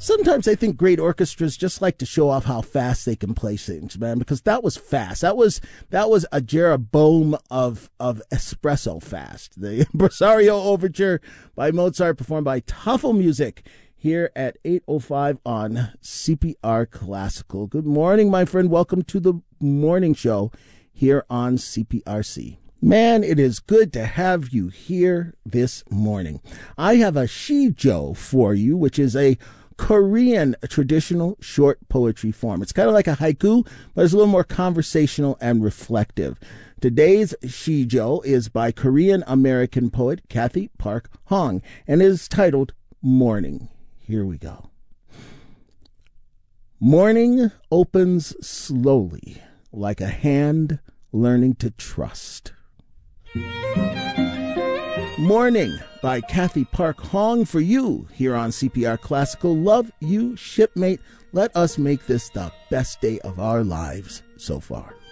Sometimes I think great orchestras just like to show off how fast they can play things, man, because that was fast. That was a Jeroboam of espresso fast. The Impresario Overture by Mozart, performed by Tuffle Music, here at 8:05 on CPR Classical. Good morning, my friend. Welcome to the morning show here on CPRC. Man, it is good to have you here this morning. I have a shijo for you, which is a Korean traditional short poetry form. It's kind of like a haiku, but it's a little more conversational and reflective. Today's shijo is by Korean American poet Kathy Park Hong and is titled Morning. Here we go. Morning opens slowly, like a hand learning to trust. Morning by Kathy Park Hong for you here on CPR Classical. Love you, shipmate. Let us make this the best day of our lives so far.